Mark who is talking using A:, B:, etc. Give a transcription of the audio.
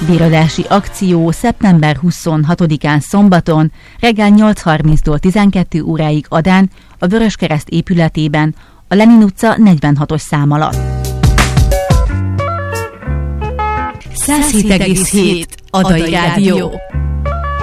A: Béradási akció szeptember 26-án szombaton reggel 8:30-tól 12 óráig Adán, a Vöröskereszt épületében, a Lenin utca 46-os szám alatt.
B: 107,7 Adai Rádió.